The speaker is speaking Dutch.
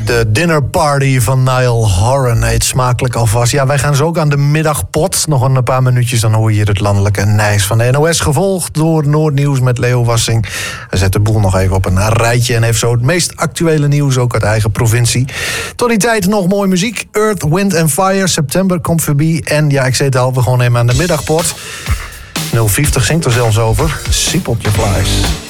De dinnerparty van Niall Horan eet smakelijk alvast. Ja, wij gaan zo ook aan de middagpot. Nog een paar minuutjes, dan hoor je hier het landelijke Nijs van de NOS. Gevolgd door Noordnieuws met Leo Wassing. Hij zet de boel nog even op een rijtje en heeft zo het meest actuele nieuws ook uit eigen provincie. Tot die tijd nog mooie muziek. Earth, Wind and Fire, September komt voorbij. En ja, ik zei het al, we gewoon even aan de middagpot. 050 zingt er zelfs over. Siepeltje Flies.